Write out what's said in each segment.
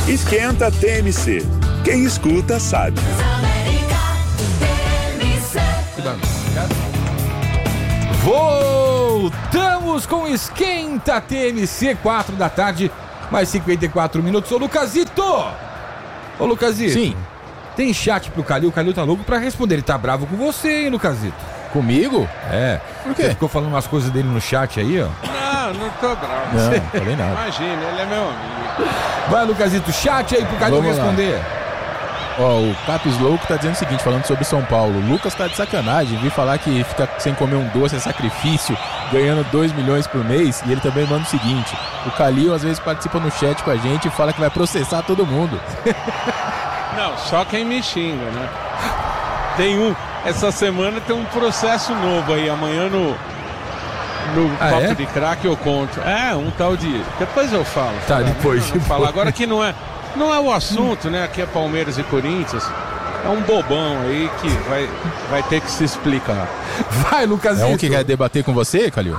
Esquenta TMC. Quem escuta sabe. Voltamos com Esquenta TMC, 4 da tarde, mais 54 minutos. Ô Lucasito! Sim. Tem chat pro Calil, o Calil tá louco pra responder. Ele tá bravo com você, hein, Lucasito? Comigo? É. Por quê? Você ficou falando umas coisas dele no chat aí, ó. Não tô bravo. Não falei nada. Imagina, ele é meu amigo. Vai, Lucasito, chat aí pro Calil Vamos lá. responder. Ó, o Caps Louco tá dizendo o seguinte, falando sobre São Paulo. O Lucas tá de sacanagem, vi falar que fica sem comer um doce é sacrifício, ganhando 2 milhões por mês. E ele também manda o seguinte: o Calil às vezes participa no chat com a gente e fala que vai processar todo mundo. Não, só quem me xinga, né? Essa semana tem um processo novo aí, amanhã no Papo de Craque eu conto. Um tal de... Depois eu falo. Tá, depois. Falo. Agora que não é o assunto, né? Aqui é Palmeiras e Corinthians. É um bobão aí que vai ter que se explicar. Vai, Lucasito. É um que quer debater com você, Calil?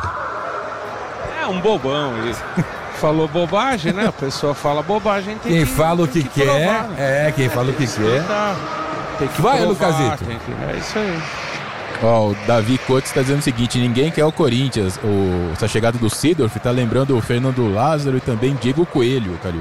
É um bobão aí. Falou bobagem, né? A pessoa fala bobagem. Quem fala o que quer, provar, né? quem fala o que quer. Tem que Vai, provar, Lucasito. É isso aí. Ó, o Davi Cotes tá dizendo o seguinte: ninguém quer o Corinthians. Essa chegada do Seedorf tá lembrando o Fernando Lázaro e também Diego Coelho, Calil.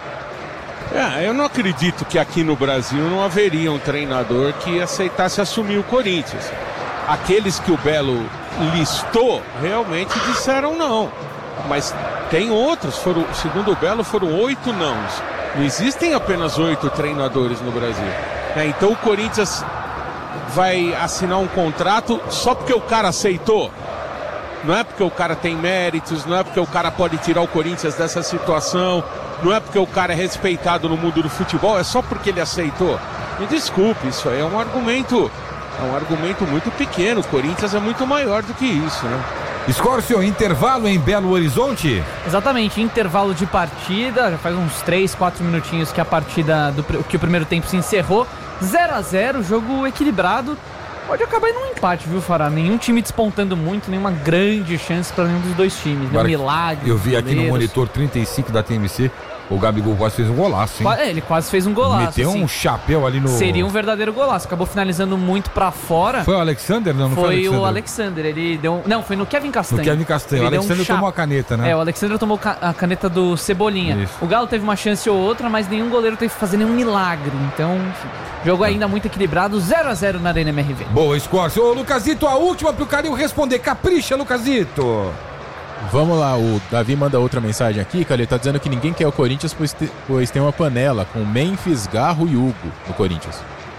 Eu não acredito que aqui no Brasil não haveria um treinador que aceitasse assumir o Corinthians. Aqueles que o Belo listou realmente disseram não. Mas tem outros, segundo o Belo, foram 8 nãos. Não existem apenas 8 treinadores no Brasil. Então o Corinthians vai assinar um contrato só porque o cara aceitou. Não é porque o cara tem méritos, não é porque o cara pode tirar o Corinthians dessa situação, não é porque o cara é respeitado no mundo do futebol, é só porque ele aceitou. Me desculpe, isso aí é um argumento muito pequeno. O Corinthians é muito maior do que isso, né? Scorpio, intervalo em Belo Horizonte? Exatamente, intervalo de partida, já faz uns 3, 4 minutinhos que a partida, que o primeiro tempo se encerrou. 0-0, jogo equilibrado. Pode acabar em um empate, viu, Fará? Nenhum time despontando muito, nenhuma grande chance para nenhum dos dois times. Um milagre. Eu vi aqui no monitor 35 da TMC, o Gabigol quase fez um golaço, hein? Ele quase fez um golaço. Meteu um chapéu ali no... Seria um verdadeiro golaço. Acabou finalizando muito pra fora. Foi o Alexander? Não foi o Alexander. Ele deu... Não, foi no Kevin Castanho. No Kevin Castanho. O Alexander tomou a caneta, né? O Alexander tomou a caneta do Cebolinha. Isso. O Galo teve uma chance ou outra, mas nenhum goleiro teve que fazer nenhum milagre. Então, jogo ainda muito equilibrado. 0-0 na Arena MRV. Boa, Scorpio. Ô, Lucasito, a última pro Calil responder. Capricha, Lucasito. Vamos lá, o Davi manda outra mensagem aqui, cara. Ele tá dizendo que ninguém quer o Corinthians, pois tem uma panela com Memphis, Garro e Hugo no Corinthians.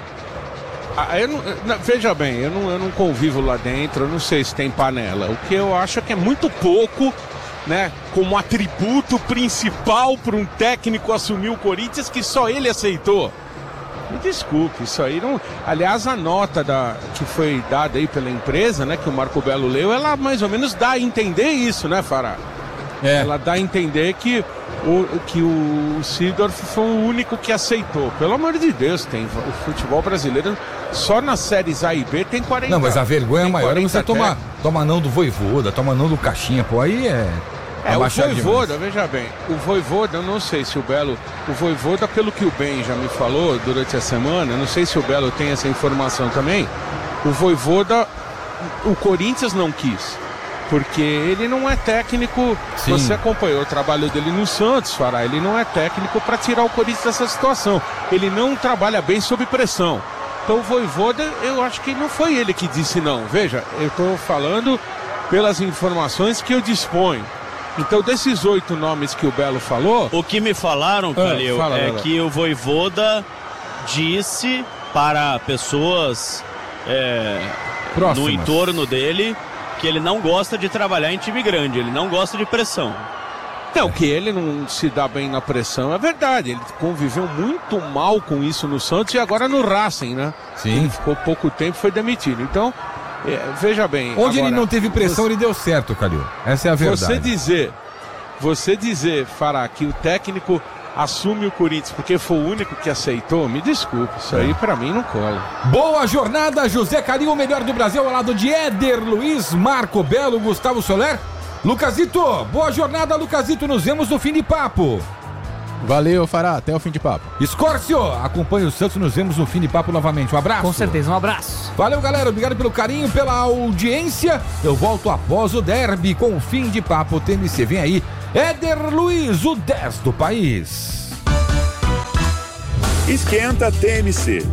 Veja bem, eu não convivo lá dentro, eu não sei se tem panela. O que eu acho é que é muito pouco, né, como atributo principal para um técnico assumir o Corinthians, que só ele aceitou. Me desculpe, isso aí não... Aliás, a nota que foi dada aí pela empresa, né, que o Marco Belo leu, ela mais ou menos dá a entender isso, né, Fará? Ela dá a entender que o Seedorf foi o único que aceitou. Pelo amor de Deus, tem o futebol brasileiro, só nas séries A e B tem 40. Não, mas a vergonha maior é você tomar não do Vojvoda, toma não do Caixinha, pô, aí o Vojvoda, veja bem, o Vojvoda, eu não sei se o Vojvoda, pelo que o Ben já me falou durante a semana, eu não sei se o Belo tem essa informação também, o Vojvoda, o Corinthians não quis, porque ele não é técnico. Sim. Você acompanhou o trabalho dele no Santos, Fará, ele não é técnico para tirar o Corinthians dessa situação, ele não trabalha bem sob pressão. Então o Vojvoda, eu acho que não foi ele que disse não, veja, eu estou falando pelas informações que eu disponho. Então, desses 8 nomes que o Belo falou... O que me falaram, Calil, que o Vojvoda disse para pessoas no entorno dele que ele não gosta de trabalhar em time grande, ele não gosta de pressão. Não, que ele não se dá bem na pressão, é verdade. Ele conviveu muito mal com isso no Santos e agora no Racing, né? Sim. Ele ficou pouco tempo e foi demitido. Então... veja bem... Onde agora, ele não teve pressão, ele deu certo, Calil. Essa é a verdade. Você dizer, Fará, que o técnico assume o Corinthians porque foi o único que aceitou, me desculpe, isso aí pra mim não cola. Boa jornada, José Calil, o melhor do Brasil, ao lado de Éder Luiz, Marco Belo, Gustavo Soler. Lucasito, boa jornada, Lucasito, nos vemos no fim de papo. Valeu, Fará. Até o fim de papo. Escórcio, acompanhe o Santos. Nos vemos no fim de papo novamente. Um abraço. Com certeza, um abraço. Valeu, galera. Obrigado pelo carinho, pela audiência. Eu volto após o derby com o fim de papo TMC. Vem aí, Éder Luiz, o 10 do país. Esquenta TMC.